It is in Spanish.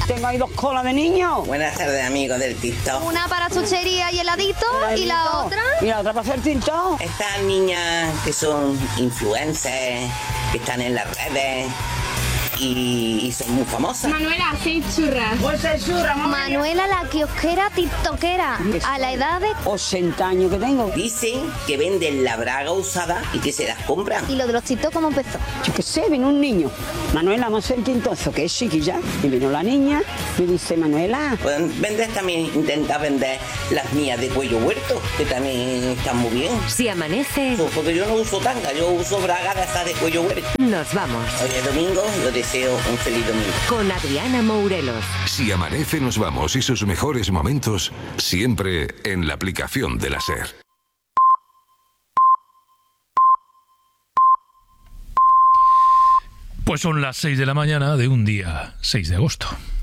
Tengo ahí 2 colas de niños. Buenas tardes, amigos del TikTok. Una para chuchería y heladito, y la otra. Y la otra para hacer TikTok. Estas niñas que son influencers, que están en las redes y son muy famosas. Manuela, 6 churras. Pues es churra, mamá. Manuela, la kiosquera tiktokera, a la edad de... 80 años que tengo. Dicen que venden la braga usada y que se las compran. ¿Y lo de los TikTok cómo empezó? Yo qué sé, vino un niño. Manuela, vamos a hacer tintozo, que es chiquilla. Y vino la niña, me dice, Manuela. Pueden vender también, intentar vender las mías de cuello huerto, que también están muy bien. Si amanece, Porque yo no uso tanga, yo uso braga de esas de cuello huerto. nos vamos. Hoy es domingo, yo deseo un feliz domingo. Con Adriana Mourelos. Si amanece, nos vamos y sus mejores momentos siempre en la aplicación de la SER. Pues son las 6 de la mañana de un día 6 de agosto.